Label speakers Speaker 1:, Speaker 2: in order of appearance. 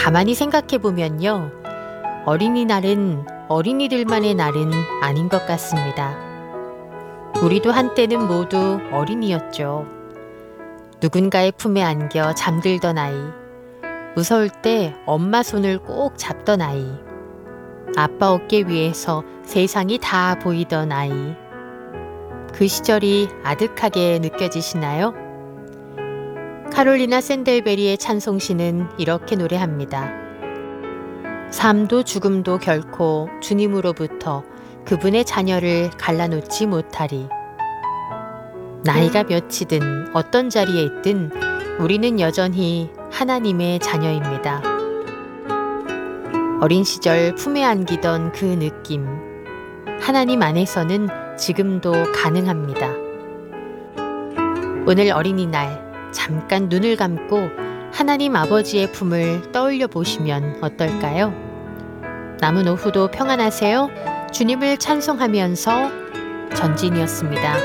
Speaker 1: 가만히 생각해 보면요. 어린이날은 어린이들만의 날은 아닌 것 같습니다. 우리도 한때는 모두 어린이였죠. 누군가의 품에 안겨 잠들던 아이, 무서울 때 엄마 손을 꼭 잡던 아이, 아빠 어깨 위에서 세상이 다 보이던 아이. 그 시절이 아득하게 느껴지시나요? 카롤리나 샌델베리의 찬송시는 이렇게 노래합니다. 삶도 죽음도 결코 주님으로부터 그분의 자녀를 갈라놓지 못하리. 나이가 몇이든 어떤 자리에 있든 우리는 여전히 하나님의 자녀입니다. 어린 시절 품에 안기던 그 느낌, 하나님 안에서는 지금도 가능합니다. 오늘 어린이날 잠깐 눈을 감고 하나님 아버지의 품을 떠올려 보시면 어떨까요? 남은 오후도 평안하세요. 주님을 찬송하면서 전진이었습니다.